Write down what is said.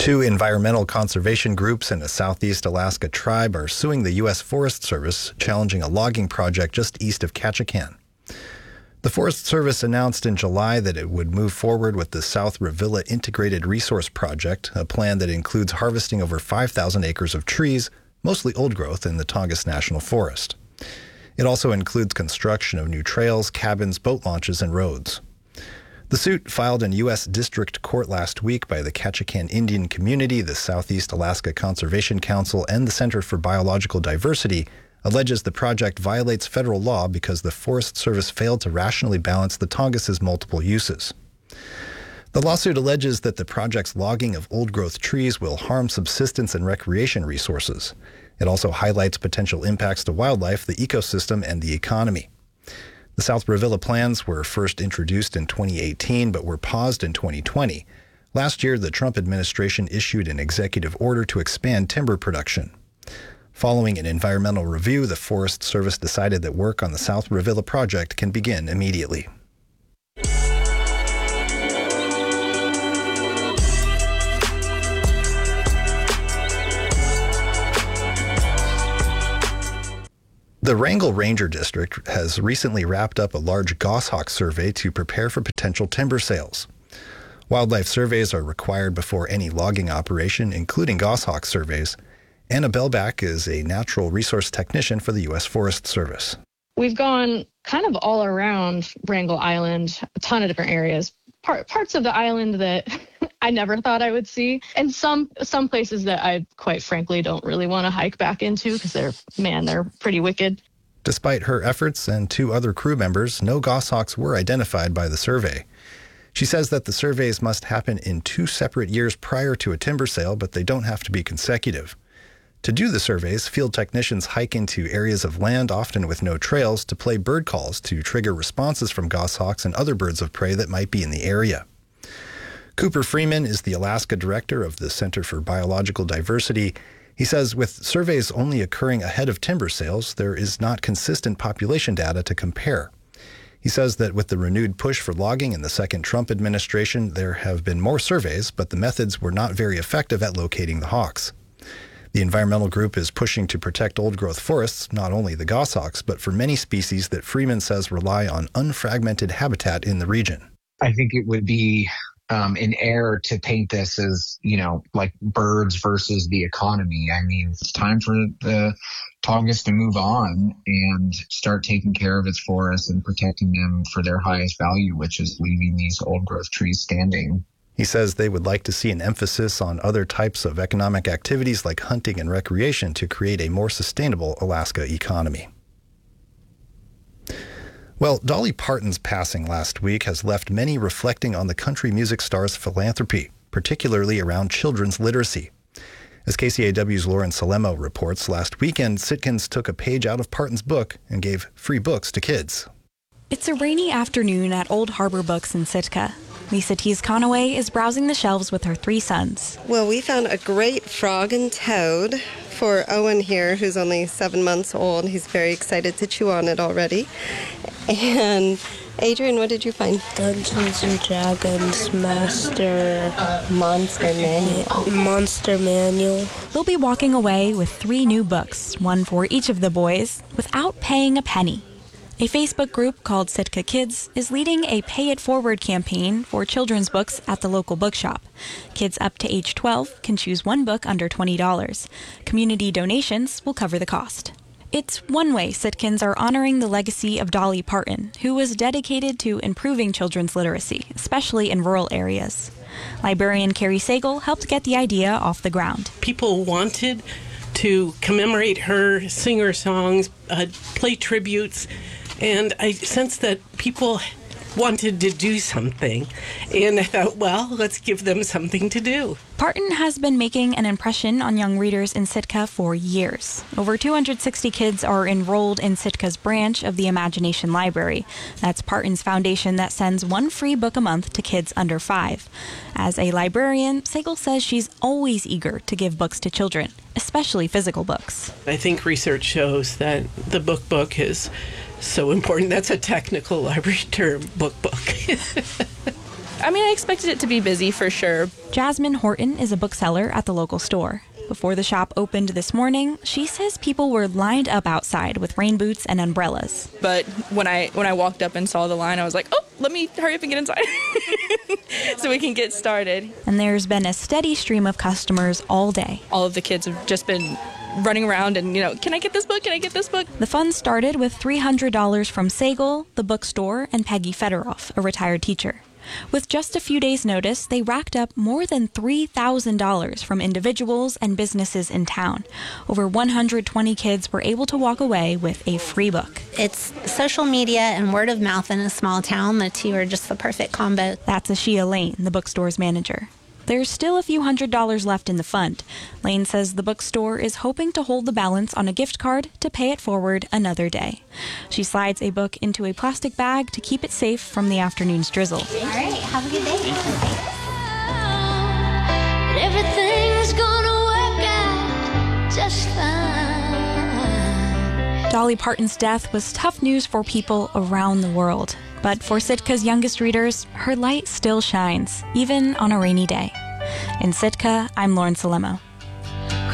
Two environmental conservation groups and a Southeast Alaska tribe are suing the U.S. Forest Service, challenging a logging project just east of Ketchikan. The Forest Service announced in July that it would move forward with the South Revilla Integrated Resource Project, a plan that includes harvesting over 5,000 acres of trees, mostly old growth, in the Tongass National Forest. It also includes construction of new trails, cabins, boat launches, and roads. The suit, filed in U.S. District Court last week by the Ketchikan Indian Community, the Southeast Alaska Conservation Council, and the Center for Biological Diversity, alleges the project violates federal law because the Forest Service failed to rationally balance the Tongass's multiple uses. The lawsuit alleges that the project's logging of old-growth trees will harm subsistence and recreation resources. It also highlights potential impacts to wildlife, the ecosystem, and the economy. The South Revilla plans were first introduced in 2018 but were paused in 2020. Last year, the Trump administration issued an executive order to expand timber production. Following an environmental review, the Forest Service decided that work on the South Revilla project can begin immediately. The Wrangell Ranger District has recently wrapped up a large goshawk survey to prepare for potential timber sales. Wildlife surveys are required before any logging operation, including goshawk surveys. Anna Belbach is a natural resource technician for the U.S. Forest Service. We've gone kind of all around Wrangell Island, a ton of different areas, parts of the island that I never thought I would see, and some places that I, quite frankly, don't really want to hike back into because they're pretty wicked. Despite her efforts and two other crew members, no goshawks were identified by the survey. She says that the surveys must happen in 2 separate years prior to a timber sale, but they don't have to be consecutive. To do the surveys, field technicians hike into areas of land, often with no trails, to play bird calls to trigger responses from goshawks and other birds of prey that might be in the area. Cooper Freeman is the Alaska director of the Center for Biological Diversity. He says with surveys only occurring ahead of timber sales, there is not consistent population data to compare. He says that with the renewed push for logging in the second Trump administration, there have been more surveys, but the methods were not very effective at locating the hawks. The environmental group is pushing to protect old-growth forests, not only the goshawks, but for many species that Freeman says rely on unfragmented habitat in the region. I think it would be an error to paint this as, like birds versus the economy. I mean, it's time for the Tongass to move on and start taking care of its forests and protecting them for their highest value, which is leaving these old-growth trees standing. He says they would like to see an emphasis on other types of economic activities like hunting and recreation to create a more sustainable Alaska economy. Well, Dolly Parton's passing last week has left many reflecting on the country music star's philanthropy, particularly around children's literacy. As KCAW's Lauren Salemo reports, last weekend, Sitkins took a page out of Parton's book and gave free books to kids. It's a rainy afternoon at Old Harbor Books in Sitka. Lisa Tees Conaway is browsing the shelves with her 3 sons. Well, we found a great Frog and Toad for Owen here, who's only 7 months old. He's very excited to chew on it already. And Adrian, what did you find? Dungeons and Dragons Monster Manual. They'll be walking away with 3 new books, one for each of the boys, without paying a penny. A Facebook group called Sitka Kids is leading a Pay It Forward campaign for children's books at the local bookshop. Kids up to age 12 can choose one book under $20. Community donations will cover the cost. It's one way Sitkins are honoring the legacy of Dolly Parton, who was dedicated to improving children's literacy, especially in rural areas. Librarian Carrie Sagal helped get the idea off the ground. People wanted to commemorate her, sing her songs, play tributes, and I sensed that people wanted to do something. And I thought, well, let's give them something to do. Parton has been making an impression on young readers in Sitka for years. Over 260 kids are enrolled in Sitka's branch of the Imagination Library. That's Parton's foundation that sends 1 free book a month to kids under 5. As a librarian, Sagal says she's always eager to give books to children, especially physical books. I think research shows that the book is so important. That's a technical library term, book. I mean, I expected it to be busy for sure. Jasmine Horton is a bookseller at the local store. Before the shop opened this morning, she says people were lined up outside with rain boots and umbrellas. But when I walked up and saw the line, I was like, oh, let me hurry up and get inside so we can get started. And there's been a steady stream of customers all day. All of the kids have just been running around and, can I get this book? Can I get this book? The fund started with $300 from Sagel, the bookstore, and Peggy Federoff, a retired teacher. With just a few days' notice, they racked up more than $3,000 from individuals and businesses in town. Over 120 kids were able to walk away with a free book. It's social media and word of mouth in a small town. The two are just the perfect combo. That's Ashia Lane, the bookstore's manager. There's still a few $100s left in the fund. Lane says the bookstore is hoping to hold the balance on a gift card to pay it forward another day. She slides a book into a plastic bag to keep it safe from the afternoon's drizzle. All right, have a good day. Everything's gonna work out just fine. Dolly Parton's death was tough news for people around the world. But for Sitka's youngest readers, her light still shines, even on a rainy day. In Sitka, I'm Lauren Salemo.